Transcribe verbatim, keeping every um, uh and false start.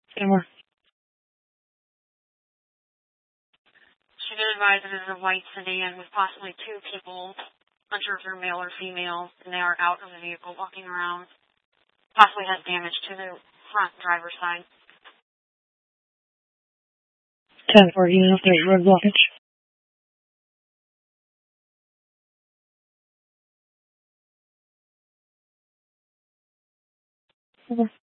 Similar. She did advise it is a white sedan with possibly two people, unsure if they're male or female, and they are out of the vehicle walking around. Possibly has damage to the front driver's side. ten four, you know if there's road blockage? Okay.